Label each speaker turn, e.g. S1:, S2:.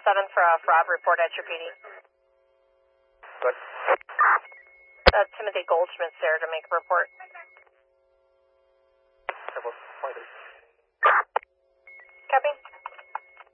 S1: 7 for Rob, report at your PD.
S2: Good.
S1: Timothy Goldschmidt's there to make a report.